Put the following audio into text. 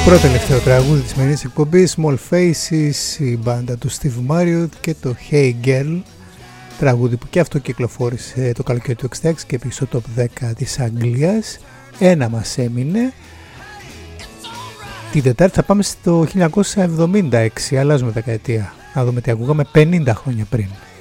Πρώτο τελευταίο τραγούδι της σημερινής εκπομπής, Small Faces, η μπάντα του Steve Marriott και το Hey Girl, τραγούδι που και αυτό κυκλοφόρησε το καλοκαίρι του 66 και πήγε στο top 10 της Αγγλίας. Ένα μας έμεινε. Την Τετάρτη θα πάμε στο 1976, αλλάζουμε δεκαετία, να δούμε τι ακούγαμε 50 χρόνια πριν.